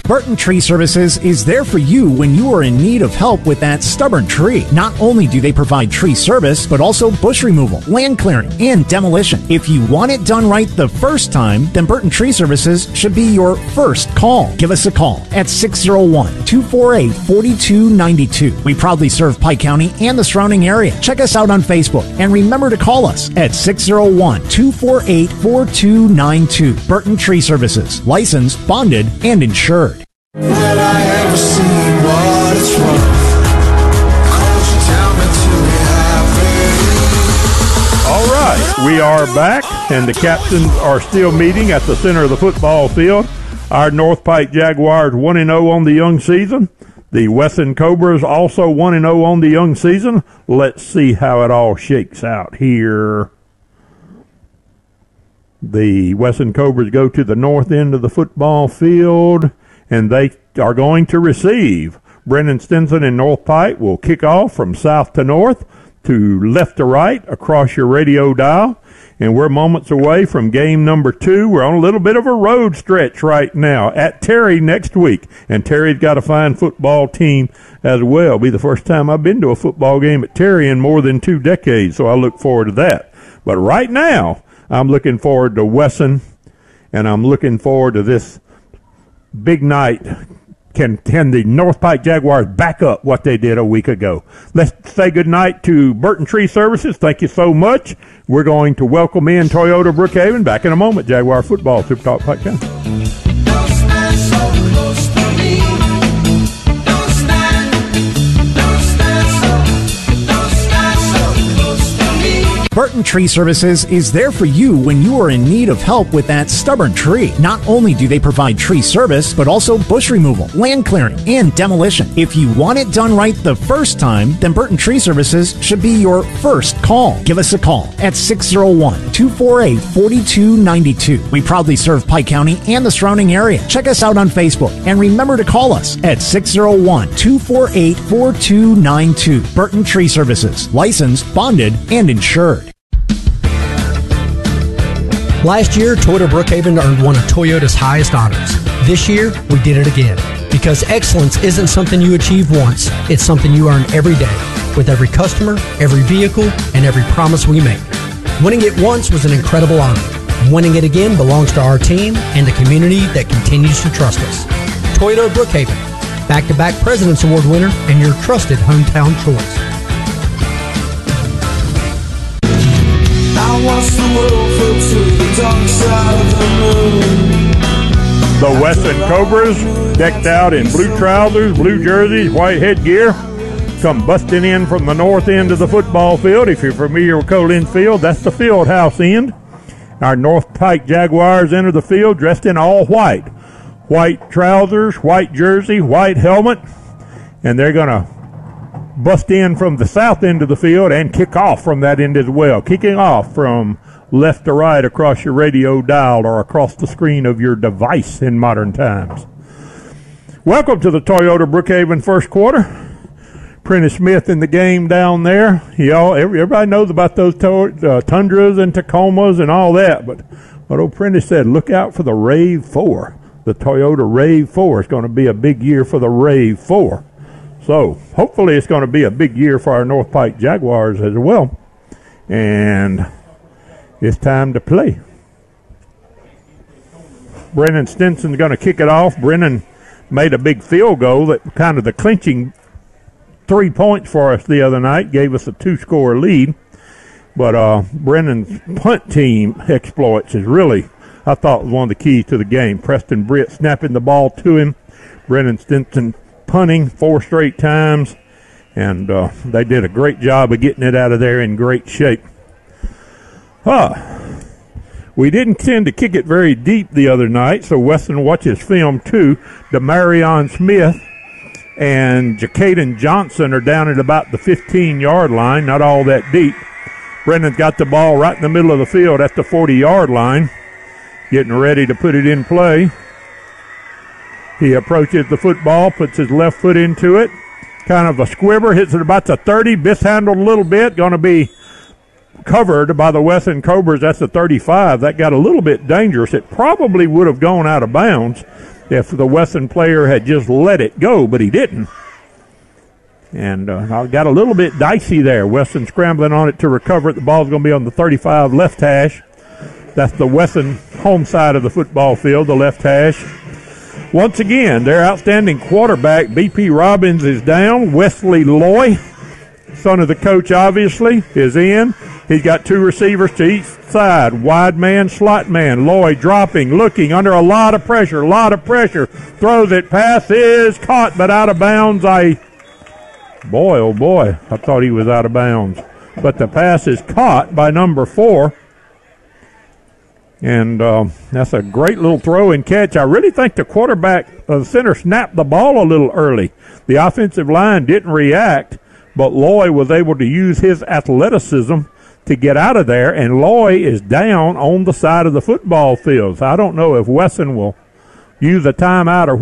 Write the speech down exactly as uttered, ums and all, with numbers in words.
Burton Tree Services is there for you when you are in need of help with that stubborn tree. Not only do they provide tree service, but also bush removal, land clearing, and demolition. If you want it done right the first time, then Burton Tree Services should be your first call. Give us a call at six oh one, two four eight, four two nine two. We proudly serve Pike County and the surrounding area. Check us out on Facebook and remember to call us at six oh one, two four eight, four two nine two. Burton Tree Services, licensed, bonded, and insured. Will I ever see what it's worth? Won't you tell me to be happy? All right, we are back, and the captains are still meeting at the center of the football field. Our North Pike Jaguars one and oh on the young season. The Wesson Cobras also one and oh on the young season. Let's see how it all shakes out here. The Wesson Cobras go to the north end of the football field, and they are going to receive. Brennan Stinson in North Pike will kick off from south to north, to left to right across your radio dial. And we're moments away from game number two. We're on a little bit of a road stretch right now at Terry next week. And Terry's got a fine football team as well. It'll be the first time I've been to a football game at Terry in more than two decades, so I look forward to that. But right now, I'm looking forward to Wesson, and I'm looking forward to this big night. Can can the North Pike Jaguars back up what they did a week ago? Let's say good night to Burton Tree Services. Thank you so much. We're going to welcome in Toyota Brookhaven back in a moment. Jaguar football, Super Talk Pike County. Don't stand so close to me. Don't stand, don't stand so, don't stand so close to me. Burton Tree Services is there for you when you are in need of help with that stubborn tree. Not only do they provide tree service, but also bush removal, land clearing, and demolition. If you want it done right the first time, then Burton Tree Services should be your first call. Give us a call at six oh one, two four eight, four two nine two. We proudly serve Pike County and the surrounding area. Check us out on Facebook and remember to call us at six oh one, two four eight, four two nine two. Burton Tree Services, licensed, bonded, and insured. Last year, Toyota Brookhaven earned one of Toyota's highest honors. This year, we did it again. Because excellence isn't something you achieve once, it's something you earn every day, with every customer, every vehicle, and every promise we make. Winning it once was an incredible honor. Winning it again belongs to our team and the community that continues to trust us. Toyota Brookhaven, back-to-back President's Award winner and your trusted hometown choice. I watch the world float to the dark side of the moon. The Wesson Cobras, decked out in blue trousers, blue jerseys, white headgear, come busting in from the north end of the football field. If you're familiar with Colin Field, that's the field house end. Our North Pike Jaguars enter the field dressed in all white. White trousers, white jersey, white helmet, and they're going to bust in from the south end of the field and kick off from that end as well. Kicking off from left to right across your radio dial or across the screen of your device in modern times. Welcome to the Toyota Brookhaven first quarter. Prentice Smith in the game down there. Y'all, everybody knows about those uh, Tundras and Tacomas and all that, but what old Prentice said, look out for the Rave four. The Toyota Rave four is going to be a big year for the Rave four. So hopefully it's going to be a big year for our North Pike Jaguars as well. And it's time to play. Brennan Stinson's going to kick it off. Brennan made a big field goal that kind of the clinching three points for us the other night, gave us a two-score lead. But uh, Brennan's punt team exploits is really, I thought, was one of the keys to the game. Preston Britt snapping the ball to him. Brennan Stinson punting four straight times, and uh, they did a great job of getting it out of there in great shape. Huh. We didn't tend to kick it very deep the other night, so Weston watches film too. Demarion Smith and Jacaden Johnson are down at about the fifteen-yard line, not all that deep. Brennan's got the ball right in the middle of the field at the forty-yard line, getting ready to put it in play. He approaches the football, puts his left foot into it. Kind of a squibber, hits it about the thirty, mishandled a little bit, going to be covered by the Wesson Cobras. That's the thirty-five. That got a little bit dangerous. It probably would have gone out of bounds if the Wesson player had just let it go, but he didn't. And uh, I got a little bit dicey there. Wesson scrambling on it to recover it. The ball's going to be on the thirty-five left hash. That's the Wesson home side of the football field, the left hash. Once again, their outstanding quarterback, B P Robbins, is down. Wesley Loy, son of the coach, obviously, is in. He's got two receivers to each side. Wide man, slot man. Loy dropping, looking, under a lot of pressure, a lot of pressure. Throws it, pass is caught, but out of bounds. I, boy, oh boy, I thought he was out of bounds. But the pass is caught by number four. And uh, that's a great little throw and catch. I really think the quarterback, uh, the center, snapped the ball a little early. The offensive line didn't react, but Loy was able to use his athleticism to get out of there, and Loy is down on the side of the football field. So I don't know if Wesson will use a timeout or